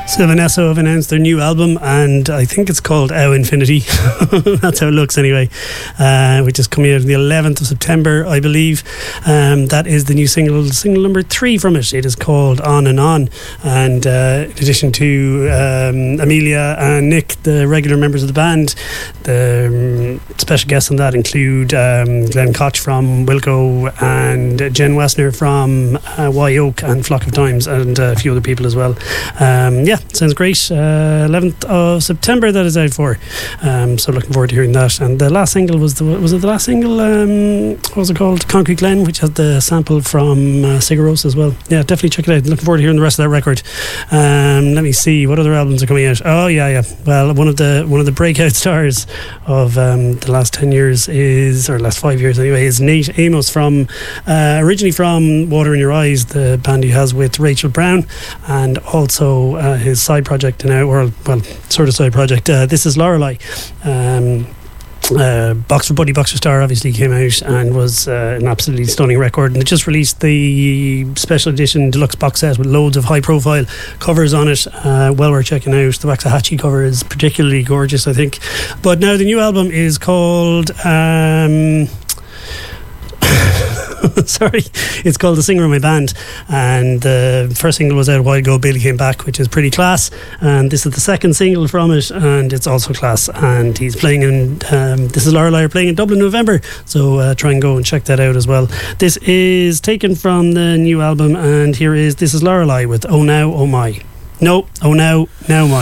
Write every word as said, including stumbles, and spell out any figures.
So Vanessa have announced their new album, and I think it's called Ow Infinity. That's how it looks anyway, uh, which is coming out on the eleventh of September, I believe. Um, that is the new single, single number three from it. It is called On and On, and uh, in addition to um, Amelia and Nick, the regular members of the band, the um, special guests on that include um, Glenn Koch from Wilco and Jen Wessner from uh, Y Oak and Flock of Times, and a few other people as well. Um, yeah, sounds great. uh, eleventh of September that is out for, um, so looking forward to hearing that. And the last single was the was it the last single um, what was it called, Concrete Glen, which had the sample from uh, Sigur Rós as well. Yeah, definitely check it out. Looking forward to hearing the rest of that record. Um, let me see what other albums are coming out. Oh yeah yeah well, one of the one of the breakout stars of um, the last ten years is, or last five years anyway, is Nate Amos from uh, originally from Water in Your Eyes, the band he has with Rachel Brown, and also uh, his side project now, or well, sort of side project. Uh, this is Lorelei. Um, uh, Boxer Buddy Boxer Star obviously came out and was uh, an absolutely stunning record, and it just released the special edition deluxe box set with loads of high profile covers on it. Uh, well worth checking out. The Waxahachie cover is particularly gorgeous, I think. But now the new album is called um sorry, it's called The Singer of My Band, and the first single was out a while ago, Billy Came Back, which is pretty class, and this is the second single from it, and it's also class. And he's playing in um, This is Lorelei are playing in Dublin in November, so uh, try and go and check that out as well. This is taken from the new album, and here is This is Lorelei with Oh Now Oh My. No, Oh Now Now My.